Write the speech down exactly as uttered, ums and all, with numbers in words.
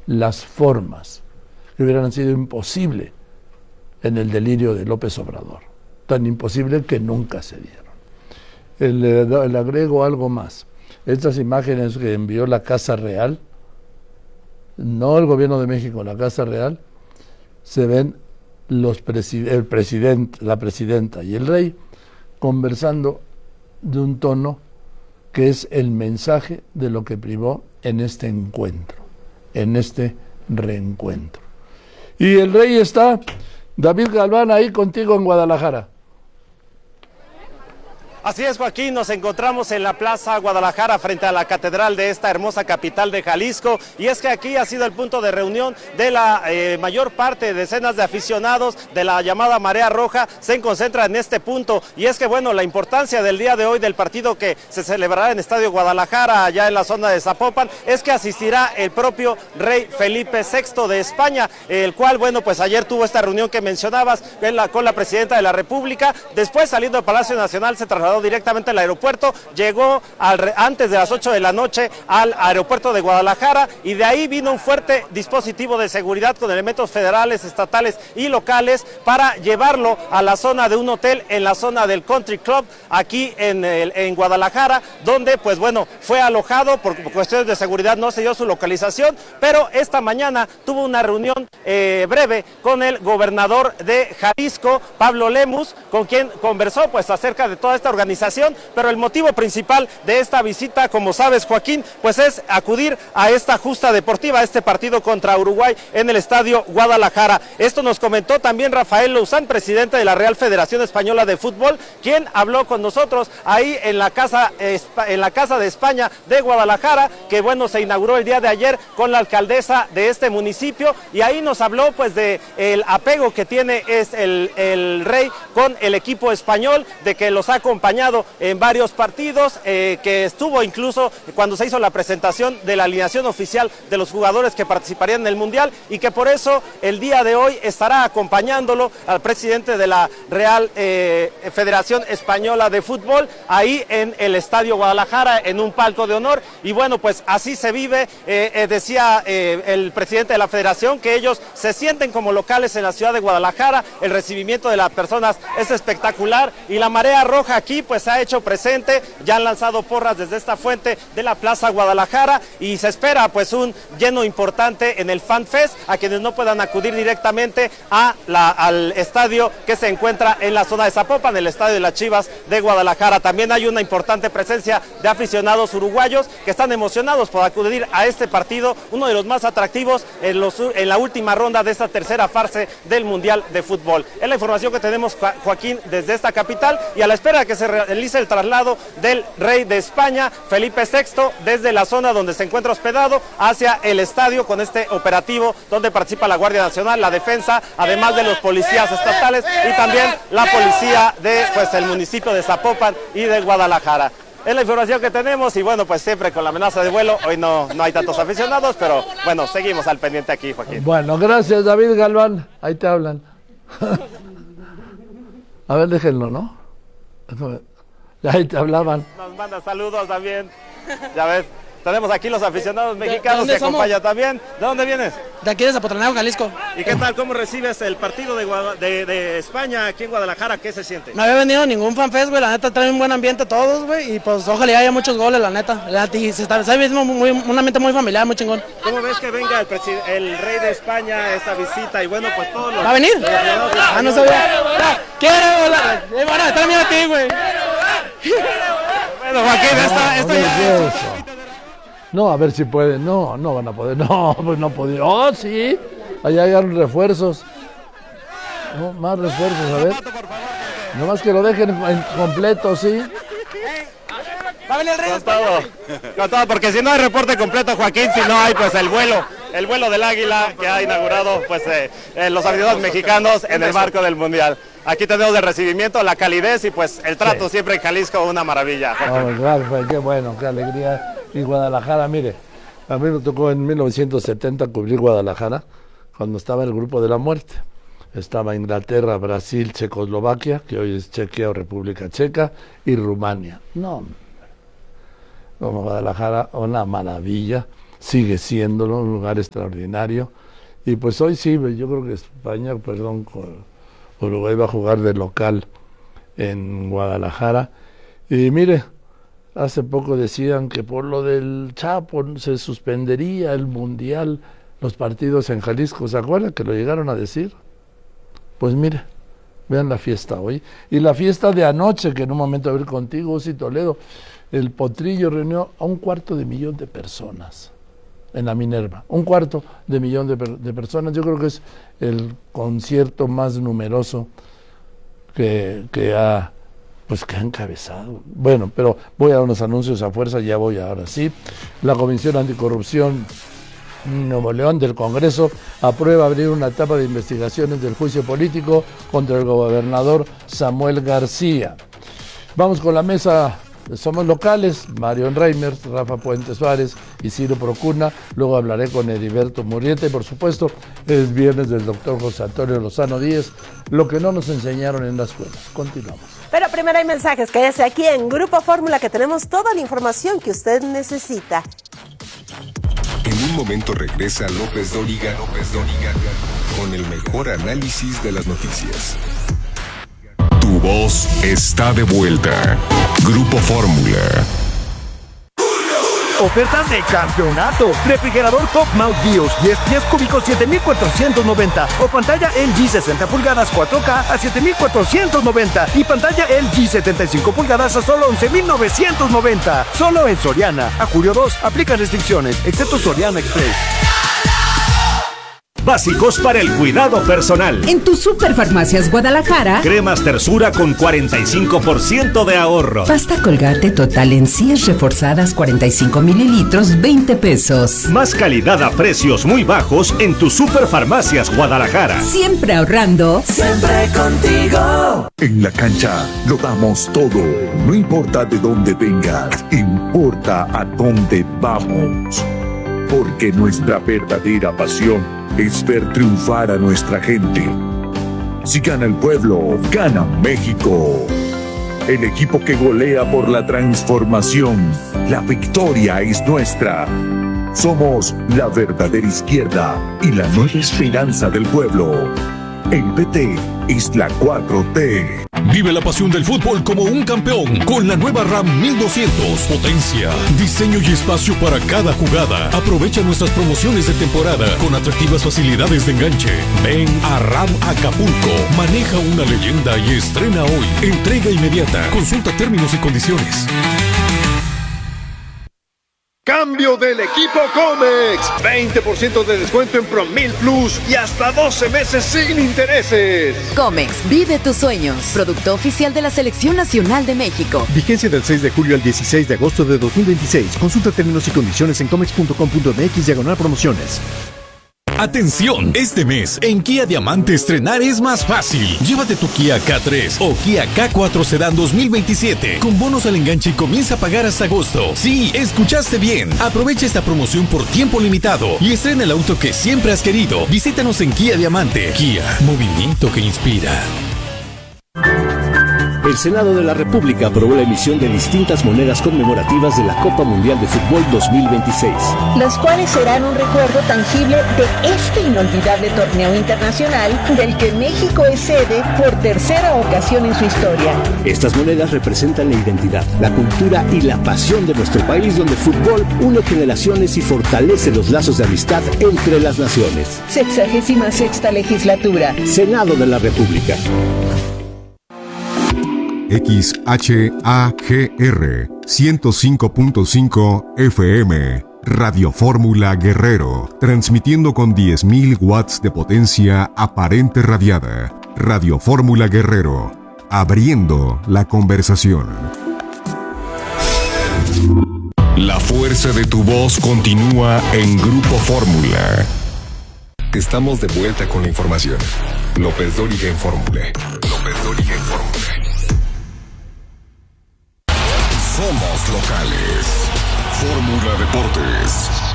las formas que hubieran sido imposible en el delirio de López Obrador, tan imposible que nunca se dieron. Le, le agrego algo más. Estas imágenes que envió la Casa Real, no el gobierno de México, la Casa Real, se ven los presi- el presidente, la presidenta y el rey conversando de un tono que es el mensaje de lo que primó en este encuentro, en este reencuentro. Y el rey está, David Galván, ahí contigo en Guadalajara. Así es, Joaquín, nos encontramos en la Plaza Guadalajara frente a la catedral de esta hermosa capital de Jalisco, y es que aquí ha sido el punto de reunión de la eh, mayor parte de decenas de aficionados de la llamada Marea Roja, se concentra en este punto, y es que bueno, la importancia del día de hoy del partido que se celebrará en Estadio Guadalajara, allá en la zona de Zapopan, es que asistirá el propio rey Felipe sexto de España, el cual, bueno, pues ayer tuvo esta reunión que mencionabas con la, con la presidenta de la República, después saliendo del Palacio Nacional se trasladó directamente al aeropuerto, llegó al, antes de las ocho de la noche al aeropuerto de Guadalajara, y de ahí vino un fuerte dispositivo de seguridad con elementos federales, estatales y locales para llevarlo a la zona de un hotel en la zona del Country Club aquí en, el, en Guadalajara, donde pues bueno, fue alojado. Por cuestiones de seguridad no se dio su localización, pero esta mañana tuvo una reunión eh, breve con el gobernador de Jalisco, Pablo Lemus, con quien conversó pues acerca de toda esta organización organización, pero el motivo principal de esta visita, como sabes, Joaquín, pues es acudir a esta justa deportiva, a este partido contra Uruguay en el Estadio Guadalajara. Esto nos comentó también Rafael Louzán, presidente de la Real Federación Española de Fútbol, quien habló con nosotros ahí en la casa, en la Casa de España de Guadalajara, que bueno, se inauguró el día de ayer con la alcaldesa de este municipio, y ahí nos habló pues de el apego que tiene es el, el rey con el equipo español, de que los ha acompañado en varios partidos, eh, que estuvo incluso cuando se hizo la presentación de la alineación oficial de los jugadores que participarían en el Mundial, y que por eso el día de hoy estará acompañándolo al presidente de la Real eh, Federación Española de Fútbol ahí en el Estadio Guadalajara, en un palco de honor. Y bueno, pues así se vive, eh, eh, decía eh, el presidente de la federación, que ellos se sienten como locales en la ciudad de Guadalajara, el recibimiento de las personas es espectacular, y la Marea Roja aquí pues se ha hecho presente, ya han lanzado porras desde esta fuente de la Plaza Guadalajara, y se espera pues un lleno importante en el Fan Fest a quienes no puedan acudir directamente a la, al estadio que se encuentra en la zona de Zapopan, el estadio de las Chivas de Guadalajara. También hay una importante presencia de aficionados uruguayos que están emocionados por acudir a este partido, uno de los más atractivos en, los, en la última ronda de esta tercera fase del Mundial de Fútbol. Es la información que tenemos, Joaquín, desde esta capital, y a la espera de que se realiza el traslado del rey de España, Felipe sexto, desde la zona donde se encuentra hospedado hacia el estadio, con este operativo donde participa la Guardia Nacional, la defensa, además de los policías estatales y también la policía de pues el municipio de Zapopan y de Guadalajara. Es la información que tenemos, y bueno, pues siempre con la amenaza de vuelo. Hoy no, no hay tantos aficionados, pero bueno, seguimos al pendiente aquí, Joaquín. Bueno, gracias, David Galván. Ahí te hablan. A ver, déjenlo, ¿no? Ahí te hablaban. Nos manda saludos también. Ya ves, tenemos aquí los aficionados mexicanos que acompañan también. ¿De dónde vienes? De aquí de Zapotlanejo, Jalisco. ¿Y qué tal? ¿Cómo recibes el partido de, Guada de, de España aquí en Guadalajara? ¿Qué se siente? No había venido ningún fanfest, güey. La neta trae un buen ambiente todos, güey. Y pues ojalá haya muchos goles, la neta. La, y se está, está viendo muy, un ambiente muy familiar, muy chingón. ¿Cómo ves que venga el, el rey de España a esta visita? Y bueno, pues todos los... ¿Va a venir? Los ah, no sabía. ¡Quiero volar! Eh, bueno, está bien a ti, güey. Bueno, Joaquín, esta, esto ya es... No, a ver si pueden. No, no van a poder. No, pues no pueden. Oh, sí. Allá hay refuerzos. No, más refuerzos, a ver. Nomás que lo dejen en completo, ¿sí? Va a venir el rey. Con todo, con todo, porque si no hay reporte completo, Joaquín, si no hay pues el vuelo, el vuelo del Águila que ha inaugurado pues eh, eh, los aficionados mexicanos en el marco del Mundial. Aquí tenemos el recibimiento, la calidez y pues el trato sí. Siempre en Jalisco, una maravilla. Oh, claro, pues, qué bueno, qué alegría. Y Guadalajara, mire, a mí me tocó en mil novecientos setenta cubrir Guadalajara cuando estaba el Grupo de la Muerte. Estaba Inglaterra, Brasil, Checoslovaquia, que hoy es Chequia o República Checa, y Rumania. No, como Guadalajara, una maravilla. sigue siéndolo, un lugar extraordinario. Y pues hoy sí, yo creo que España, perdón, Uruguay va a jugar de local en Guadalajara. Y mire, hace poco decían que por lo del Chapo se suspendería el Mundial, los partidos en Jalisco. ¿Se acuerdan que lo llegaron a decir? Pues mire, vean la fiesta hoy. Y la fiesta de anoche, que en un momento a ver contigo, Uzi Toledo, el Potrillo reunió a un cuarto de millón de personas en la Minerva. Un cuarto de millón de, per de personas. Yo creo que es el concierto más numeroso que, que ha... pues que ha encabezado. Bueno, pero voy a unos anuncios a fuerza, ya voy ahora sí. La Comisión Anticorrupción Nuevo León del Congreso aprueba abrir una etapa de investigaciones del juicio político contra el gobernador Samuel García. Vamos con la mesa. Somos locales, Marion Reimers, Rafa Puente Suárez y Ciro Procuna. Luego hablaré con Heriberto Murrieta y por supuesto es viernes del doctor José Antonio Lozano Díez, lo que no nos enseñaron en la escuela. Continuamos. Pero primero hay mensajes, quédese aquí en Grupo Fórmula que tenemos toda la información que usted necesita. En un momento regresa López Dóriga, López Dóriga con el mejor análisis de las noticias. Tu voz está de vuelta. Grupo Fórmula. Ofertas de campeonato. Refrigerador Top-Mount Dios diez pies cúbicos siete mil cuatrocientos noventa o pantalla L G sesenta pulgadas cuatro K a siete mil cuatrocientos noventa y pantalla L G setenta y cinco pulgadas a solo once mil novecientos noventa. Solo en Soriana. A julio dos aplican restricciones, excepto Soriana Express. Básicos para el cuidado personal. En tu Superfarmacias Guadalajara, cremas Tersura con cuarenta y cinco por ciento de ahorro. Pasta Colgate Total encías reforzadas cuarenta y cinco mililitros, veinte pesos. Más calidad a precios muy bajos en tu Superfarmacias Guadalajara. Siempre ahorrando, siempre contigo. En la cancha lo damos todo. No importa de dónde vengas, importa a dónde vamos. Porque nuestra verdadera pasión es ver triunfar a nuestra gente. Si gana el pueblo, gana México. El equipo que golea por la transformación. La victoria es nuestra. Somos la verdadera izquierda y la nueva esperanza del pueblo. El P T es la cuatro T. Vive la pasión del fútbol como un campeón con la nueva RAM mil doscientos. Potencia, diseño y espacio para cada jugada. Aprovecha nuestras promociones de temporada con atractivas facilidades de enganche. Ven a RAM Acapulco. Maneja una leyenda y estrena hoy. Entrega inmediata. Consulta términos y condiciones. Cambio del equipo Comex. veinte por ciento de descuento en Promil Plus y hasta doce meses sin intereses. Comex, vive tus sueños. Producto oficial de la Selección Nacional de México. Vigencia del seis de julio al dieciséis de agosto de dos mil veintiséis. Consulta términos y condiciones en comex punto com punto m x diagonal promociones. Atención, este mes en Kia Diamante estrenar es más fácil. Llévate tu Kia K tres o Kia K cuatro Sedan dos mil veintisiete con bonos al enganche y comienza a pagar hasta agosto. Sí, escuchaste bien. Aprovecha esta promoción por tiempo limitado y estrena el auto que siempre has querido. Visítanos en Kia Diamante. Kia, movimiento que inspira. El Senado de la República aprobó la emisión de distintas monedas conmemorativas de la Copa Mundial de Fútbol dos mil veintiséis. Las cuales serán un recuerdo tangible de este inolvidable torneo internacional del que México es sede por tercera ocasión en su historia. Estas monedas representan la identidad, la cultura y la pasión de nuestro país, donde el fútbol une generaciones y fortalece los lazos de amistad entre las naciones. Sexagésima sexta legislatura. Senado de la República. X H A G R ciento cinco punto cinco F M Radio Fórmula Guerrero, transmitiendo con diez mil watts de potencia aparente radiada. Radio Fórmula Guerrero, abriendo la conversación. La fuerza de tu voz continúa en Grupo Fórmula. Estamos de vuelta con la información. López Dóriga en Fórmula. López Dóriga en Fórmula. Somos locales. Fórmula Deportes.